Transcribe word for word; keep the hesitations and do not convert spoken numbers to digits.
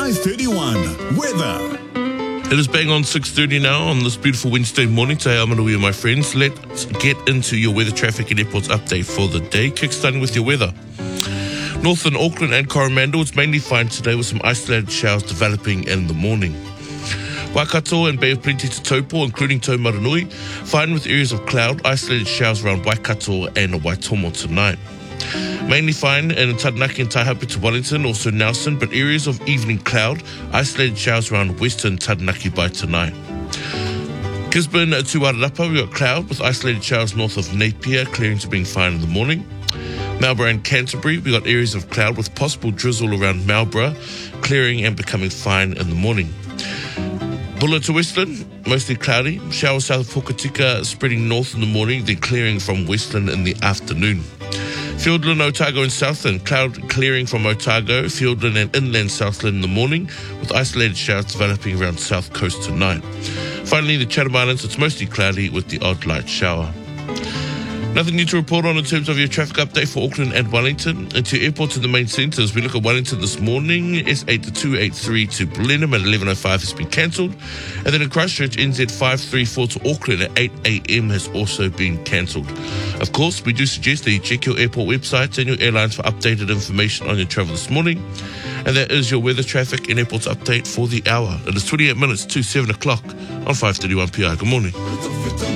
five thirty-one. Weather. It is bang on six thirty now on this beautiful Wednesday morning. Today I'm Manuia, my friends. Let's get into your weather, traffic and airports update for the day. Kickstarting with your weather. Northern Auckland and Coromandel, it's mainly fine today with some isolated showers developing in the morning. Waikato and Bay of Plenty to Taupo, including Taumaranui, fine with areas of cloud, isolated showers around Waikato and Waitomo tonight. Mainly fine in Taranaki and Taihape to Wellington, also Nelson, but areas of evening cloud, isolated showers around western Taranaki by tonight. Gisborne to Wairarapa, we got cloud with isolated showers north of Napier, clearing to being fine in the morning. Marlborough and Canterbury, we got areas of cloud with possible drizzle around Marlborough, clearing and becoming fine in the morning. Bulla to Westland, mostly cloudy, showers south of Hokitika spreading north in the morning, then clearing from Westland in the afternoon. Fiordland, Otago and Southland, cloud clearing from Otago, Fiordland and inland Southland in the morning, with isolated showers developing around south coast tonight. Finally, the Chatham Islands, it's mostly cloudy with the odd light shower. Nothing new to report on in terms of your traffic update for Auckland and Wellington. Into airports in the main centres, we look at Wellington this morning. S eight to two eighty-three to Blenheim at eleven oh five has been cancelled. And then in Christchurch, N Z five thirty-four to Auckland at eight a.m. has also been cancelled. Of course, we do suggest that you check your airport websites and your airlines for updated information on your travel this morning. And that is your weather, traffic and airports update for the hour. It is twenty-eight minutes to seven o'clock on five thirty-one P I. Good morning.